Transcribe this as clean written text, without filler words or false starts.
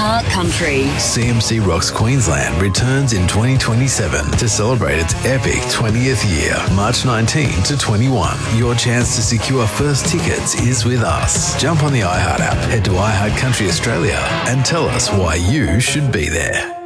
iHeart Country. CMC Rocks Queensland returns in 2027 to celebrate its epic 20th year, March 19 to 21. Your chance to secure first tickets is with us. Jump on the iHeart app, head to iHeart Country Australia and tell us why you should be there.